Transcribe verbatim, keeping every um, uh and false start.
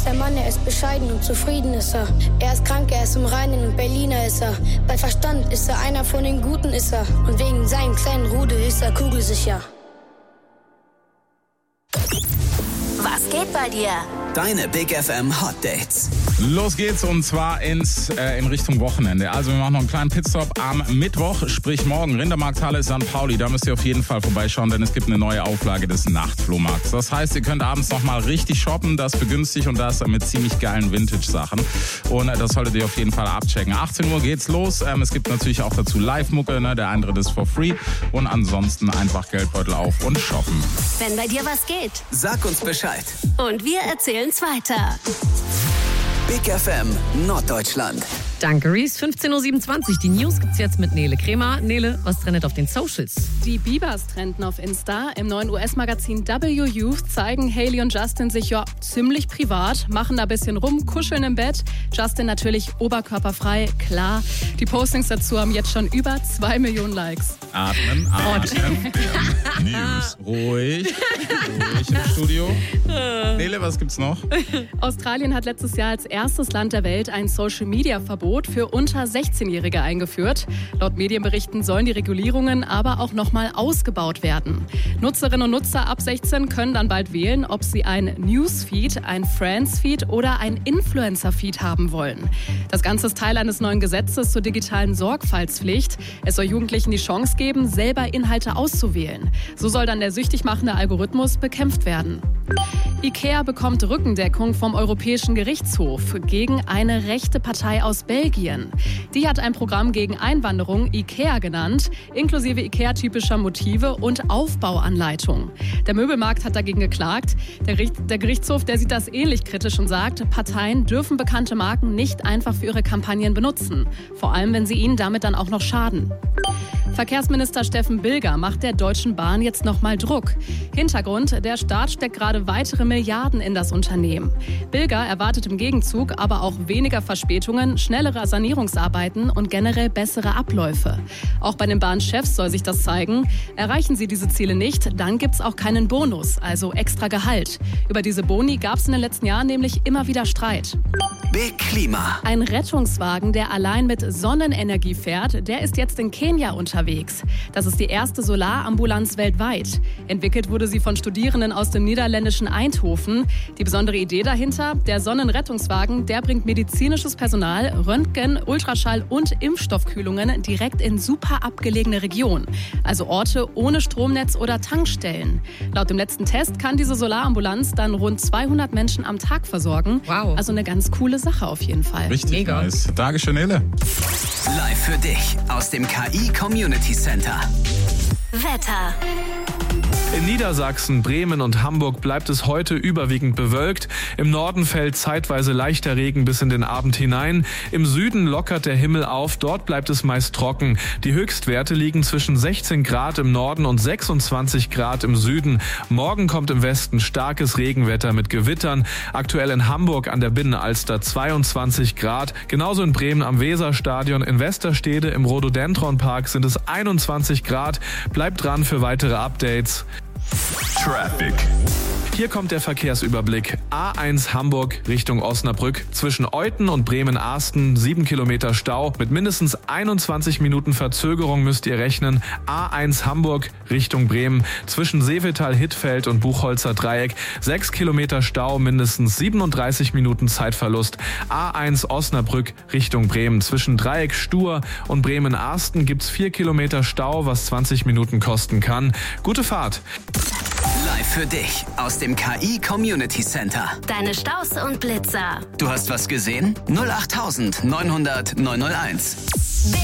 ist ein Mann, er ist bescheiden und zufrieden ist er. Er ist krank, er ist im Reinen und Berliner ist er. Bei Verstand ist er einer von den Guten ist er. Und wegen seinem kleinen Rudel ist er kugelsicher. Was geht bei dir? Deine Big F M Hot Dates. Los geht's und zwar ins, äh, in Richtung Wochenende. Also wir machen noch einen kleinen Pitstop am Mittwoch, sprich morgen. Rindermarkthalle Sankt Pauli, da müsst ihr auf jeden Fall vorbeischauen, denn es gibt eine neue Auflage des Nachtflohmarkts. Das heißt, ihr könnt abends nochmal richtig shoppen, das für günstig und das mit ziemlich geilen Vintage-Sachen. Und äh, das solltet ihr auf jeden Fall abchecken. achtzehn Uhr geht's los. Ähm, es gibt natürlich auch dazu Live-Mucke, ne? Der Eintritt ist for free. Und ansonsten einfach Geldbeutel auf und shoppen. Wenn bei dir was geht, Sag uns Bescheid. und wir erzählen's weiter. Big F M Norddeutschland. Danke, Reese. fünfzehn Uhr siebenundzwanzig. Die News gibt's jetzt mit Nele Kremer. Nele, was trendet auf den Socials? Die Biebers trenden auf Insta. Im neuen U S-Magazin W Youth zeigen Hailey und Justin sich ja ziemlich privat, machen da ein bisschen rum, kuscheln im Bett. Justin natürlich oberkörperfrei, klar. Die Postings dazu haben jetzt schon über zwei Millionen Likes. Atmen, atmen. News. Ruhig, ruhig im Studio. Nele, was gibt's noch? Australien hat letztes Jahr als erstes Land der Welt ein Social-Media-Verbot für unter sechzehnjährige eingeführt. Laut Medienberichten sollen die Regulierungen aber auch nochmal ausgebaut werden. Nutzerinnen und Nutzer ab sechzehn können dann bald wählen, ob sie ein Newsfeed, ein Friends-Feed oder ein Influencer-Feed haben wollen. Das Ganze ist Teil eines neuen Gesetzes zur digitalen Sorgfaltspflicht. Es soll Jugendlichen die Chance geben, selber Inhalte auszuwählen. So soll dann der süchtig machende Algorithmus bekämpft werden. IKEA bekommt Rückendeckung vom Europäischen Gerichtshof gegen eine rechte Partei aus Belgien. Die hat ein Programm gegen Einwanderung IKEA genannt, inklusive IKEA-typischer Motive und Aufbauanleitung. Der Möbelmarkt hat dagegen geklagt. Der, der Gerichtshof, der sieht das ähnlich kritisch und sagt, Parteien dürfen bekannte Marken nicht einfach für ihre Kampagnen benutzen. Vor allem, wenn sie ihnen damit dann auch noch schaden. Verkehrsminister Steffen Bilger macht der Deutschen Bahn jetzt nochmal Druck. Hintergrund, der Staat steckt gerade weitere Milliarden in das Unternehmen. Bilger erwartet im Gegenzug aber auch weniger Verspätungen, schnellere Sanierungsarbeiten und generell bessere Abläufe. Auch bei den Bahnchefs soll sich das zeigen. Erreichen sie diese Ziele nicht, dann gibt's auch keinen Bonus, also extra Gehalt. Über diese Boni gab's in den letzten Jahren nämlich immer wieder Streit. Big Klima. Ein Rettungswagen, der allein mit Sonnenenergie fährt, der ist jetzt in Kenia unterwegs. Das ist die erste Solarambulanz weltweit. Entwickelt wurde sie von Studierenden aus dem niederländischen Eindhoven. Die besondere Idee dahinter, der Sonnenrettungswagen, der bringt medizinisches Personal, Röntgen, Ultraschall und Impfstoffkühlungen direkt in super abgelegene Regionen. Also Orte ohne Stromnetz oder Tankstellen. Laut dem letzten Test kann diese Solarambulanz dann rund zweihundert Menschen am Tag versorgen. Wow. Also eine ganz coole Sache auf jeden Fall. Richtig Mega. nice. Dankeschön, Nele. Live für dich aus dem K I Community Center. Wetter. In Niedersachsen, Bremen und Hamburg bleibt es heute überwiegend bewölkt. Im Norden fällt zeitweise leichter Regen bis in den Abend hinein. Im Süden lockert der Himmel auf, dort bleibt es meist trocken. Die Höchstwerte liegen zwischen sechzehn Grad im Norden und sechsundzwanzig Grad im Süden. Morgen kommt im Westen starkes Regenwetter mit Gewittern. Aktuell in Hamburg an der Binnenalster zweiundzwanzig Grad. Genauso in Bremen am Weserstadion, in Westerstede im Rhododendron-Park sind es einundzwanzig Grad. Bleibt dran für weitere Updates. Traffic. Hier kommt der Verkehrsüberblick. A eins Hamburg Richtung Osnabrück. Zwischen Euthen und Bremen-Arsten sieben Kilometer Stau. Mit mindestens einundzwanzig Minuten Verzögerung müsst ihr rechnen. A eins Hamburg Richtung Bremen. Zwischen Seevetal-Hittfeld und Buchholzer Dreieck sechs Kilometer Stau, mindestens siebenunddreißig Minuten Zeitverlust. A eins Osnabrück Richtung Bremen. Zwischen Dreieck Stur und Bremen-Arsten gibt's vier Kilometer Stau, was zwanzig Minuten kosten kann. Gute Fahrt. Live für dich aus dem K I Community Center. Deine Staus und Blitzer. Du hast was gesehen? null acht neunhundert neunhunderteins.